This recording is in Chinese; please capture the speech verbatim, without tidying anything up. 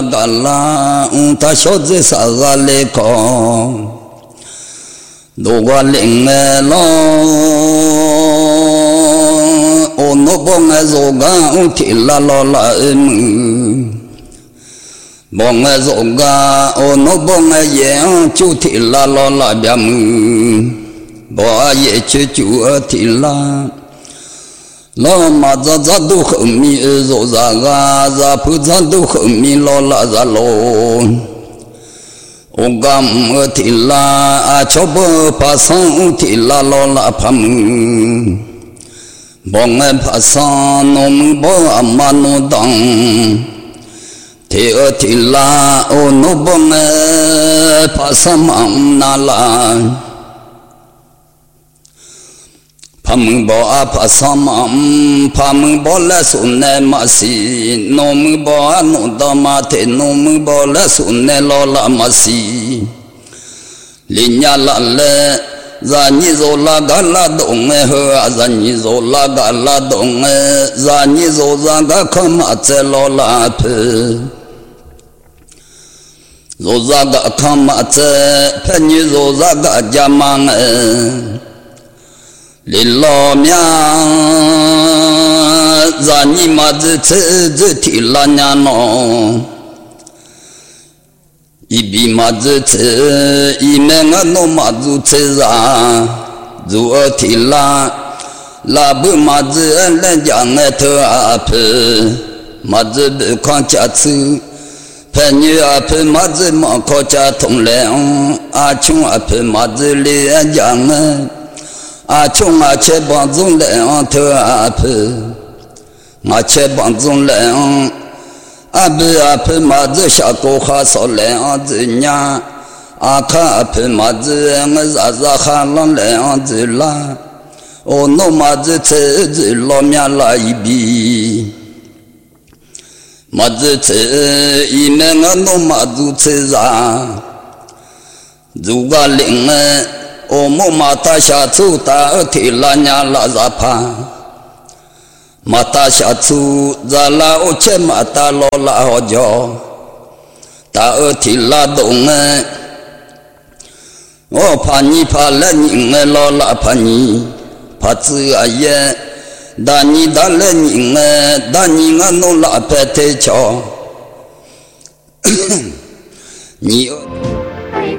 达拉他小子啥个来考，如果领了咯，我那帮个做个提拉罗拉嗯，帮个做个我那帮个也就提拉罗拉边嗯，把也就就提拉。老马扎扎都后面做啥个？咋不扎都后面老拉咋喽？我讲我提拉啊，瞧不爬上提拉老拉爬门，帮我爬上我们帮阿妈弄当，提我提拉我弄帮我爬上忙那啦。他们把阿帕萨玛，他们把来送来马西，我们把弄到马蹄，我们把来送来老拉马西。人家来了，让你做那个拉动哎呵，让你做那个拉动哎，让你做那个看马在老拉皮，做那个看马在，陪你做那个家忙哎。哩老命，让你妈子车子提拉娘喏，一比妈子车，一面个弄妈子车上，如何提拉，拉不妈子人家爱头阿婆，妈子不看家子，陪你阿婆妈子忙靠家同来，阿穷阿婆妈子里人家爱。啊，穷啊，吃帮助人头啊婆，我吃帮助人，啊不啊婆妈子下锅哈烧人子娘，啊看啊婆妈子我啥啥哈浪人子啦，我弄妈子车子老面来一笔，妈子车一面我弄妈子车上，如果领了。我们马达下出大提拉伢拉扎帕，马达下出扎拉我切马达罗拉好叫，大提拉东哎，我怕你怕了你哎罗拉怕你，怕子啊耶，打你打了你哎，打你俺弄拉白太巧，你。